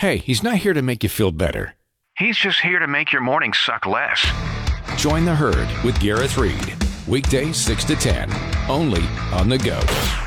Hey, he's not here to make you feel better. He's just here to make your morning suck less. Join the herd with Gareth Reed. Weekdays 6 to 10, only on The Go.